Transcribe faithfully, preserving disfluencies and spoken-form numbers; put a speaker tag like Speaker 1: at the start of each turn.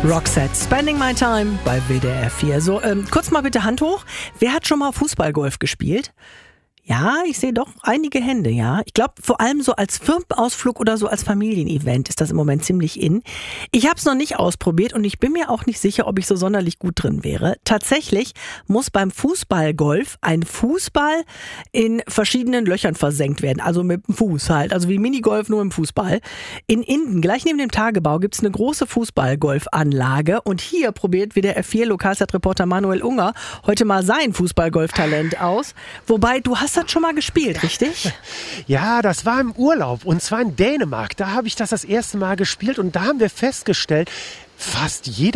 Speaker 1: Roxette, Spending My Time bei W D R vier. So, ähm, kurz mal bitte Hand hoch. Wer hat schon mal Fußballgolf gespielt? Ja, ich sehe doch einige Hände, ja. Ich glaube, vor allem so als Firmenausflug oder so als Familienevent ist das im Moment ziemlich in. Ich habe es noch nicht ausprobiert und ich bin mir auch nicht sicher, ob ich so sonderlich gut drin wäre. Tatsächlich muss beim Fußballgolf ein Fußball in verschiedenen Löchern versenkt werden, also mit dem Fuß halt, also wie Minigolf nur im Fußball. In Inden, gleich neben dem Tagebau, gibt es eine große Fußballgolfanlage und hier probiert W D R vier Lokalzeitreporter Manuel Unger heute mal sein Fußballgolftalent aus. Wobei, du hast das schon mal gespielt, richtig?
Speaker 2: Ja, das war im Urlaub und zwar in Dänemark. Da habe ich das das erste Mal gespielt und da haben wir festgestellt, fast jeder